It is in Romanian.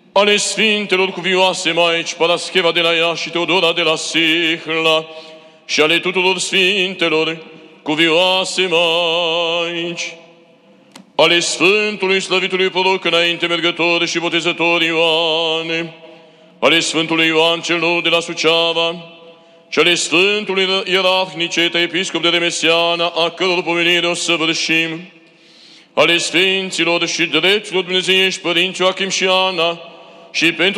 ale Sfintelor Cuvioase Maici Parascheva de la Iași și Teodora de la Sihla și ale tuturor Sfintelor Cuvioase Maici, ale Sfântului Slăvitului Proroc înainte mergător și botezător Ioane, ale Sfântului Ioan celor de la Suceava și ale Sfântului Ierarh Niceta, Episcop de Remesiana, a căror pomenire o săvârșim, ale Sfinților și dreptilor dumnezeiești Părinți Joachim și Ana, și pentru